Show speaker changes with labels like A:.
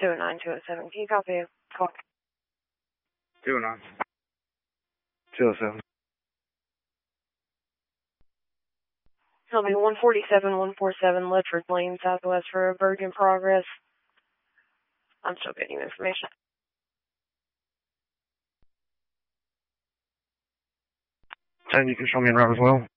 A: 209-207. Can you copy? Call.
B: 209. 207.
A: It'll be 147-147 Ledford Lane, Southwest for a Berg in progress. I'm still getting you information.
B: And you can show me around as well.